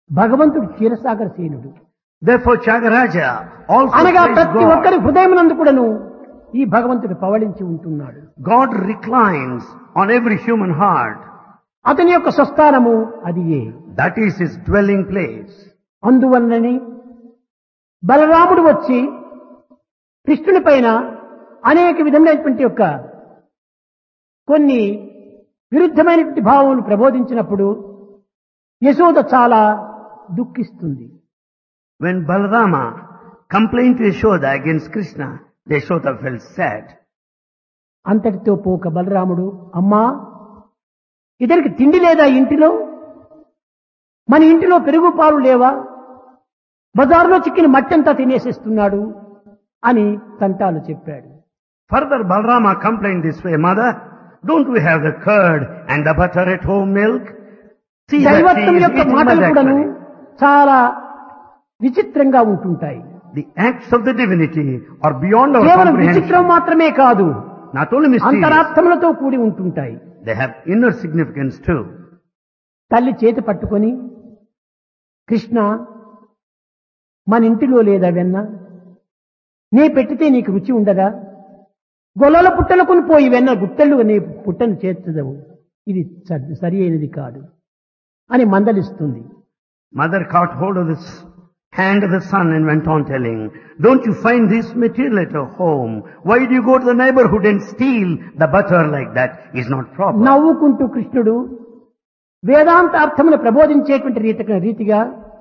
భగవంతుడు క్షీరసాగర సేనుడు. Therefore Tyagaraja also అనగా praised ప్రతి God. ఒక్కరి హృదయమునందు కూడాను ఈ భగవంతుడు పవళించి ఉంటున్నాడు. God reclines on every human heart. అతని యొక్క స్వస్థానము అది ఏ. That is his dwelling place. అందువలనని బలరాముడు వచ్చి కృష్ణుని పైన అనేక విధమైనటువంటి యొక్క కొన్ని విరుద్ధమైనటువంటి భావములు ప్రబోధించినప్పుడు యశోద చాలా దుఃఖిస్తుంది. When Balarama complained to Yashoda against Krishna, Yashoda felt sad. అంతటితో పోక బలరాముడు, అమ్మా ఇతనికి తిండి లేదా ఇంటిలో? మన ఇంటిలో పెరుగు పాలు లేవా? బజారులో చిక్కిన మట్టంతా తినేసేస్తున్నాడు అని తంటాలు చెప్పాడు. Further Balarama complained this way, Mother, don't we have the curd and the butter at home milk? See that he దైవత్వం is యొక్క eating మాటలు mud కూడాను actually. చాలా విచిత్రంగా ఉంటుంటాయి. The acts of the divinity are beyond our కేవలం విచిత్రం comprehension. మాత్రమే కాదు, Not only mysterious, అంతరార్థములతో కూడి ఉంటుంటాయి. they have inner significance too. తల్లి చేతి పట్టుకొని, కృష్ణ మన ఇంటిలో లేదా వెన్న? నీ పెట్టితే నీకు రుచి ఉండదా? గొల్లల పుట్టలకుని పోయి వెన్న గుట్టలు నీ పుట్టను చేర్చదవు, ఇది సరి అయినది కాదు అని మందలిస్తుంది. Mother caught hold of this hand of the son and went on telling, don't you find this material at your home? Why do you go to the neighborhood and steal the butter like that? Is not proper. నవ్వుకుంటూ కృష్ణుడు వేదాంత అర్థమును ప్రబోధించేటువంటి రీతిగా